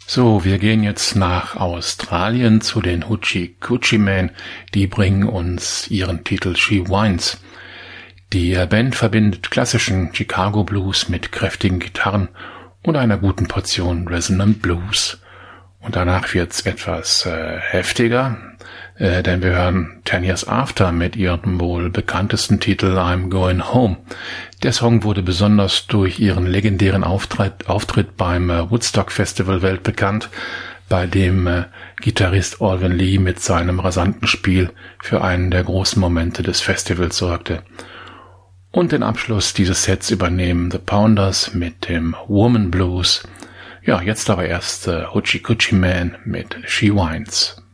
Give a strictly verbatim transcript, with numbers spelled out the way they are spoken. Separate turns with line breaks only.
So, wir gehen jetzt nach Australien zu den Hoochie Coochie Men. Die bringen uns ihren Titel She Whines. Die Band verbindet klassischen Chicago Blues mit kräftigen Gitarren und einer guten Portion Resonant Blues. Und danach wird's etwas äh, heftiger, äh, denn wir hören Ten Years After mit ihrem wohl bekanntesten Titel I'm Going Home. Der Song wurde besonders durch ihren legendären Auftritt, Auftritt beim äh, Woodstock Festival weltbekannt, bei dem äh, Gitarrist Alvin Lee mit seinem rasanten Spiel für einen der großen Momente des Festivals sorgte. Und den Abschluss dieses Sets übernehmen The Pounders mit dem Woman Blues. Ja, jetzt aber erst äh, Hoochie Coochie Man mit She Whines.